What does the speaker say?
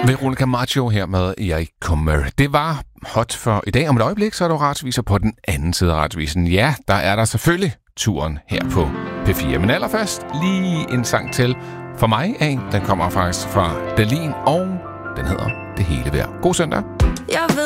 Veronica Maggio her med Jeg kommer. Det var hot for i dag. Om et øjeblik, så er der radiosviser på den anden side af radiosvisen. Ja, der er der selvfølgelig turen her på P4. Men allerførst lige en sang til for mig af. Den kommer faktisk fra Dahlin, og den hedder Det hele værd. God søndag.